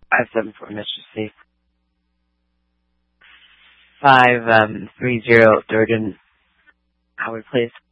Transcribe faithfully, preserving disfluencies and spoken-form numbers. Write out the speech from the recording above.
five seven four, Mister C. five um, three zero Durden, Howard Place.